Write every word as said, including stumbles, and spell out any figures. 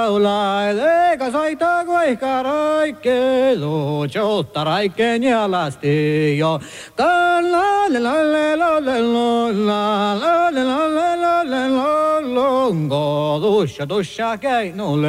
laulai, eikä soita kuinka roikkelu, jotta raikkeen jalasti jo. Lonko, tusha, tusha, keinulle.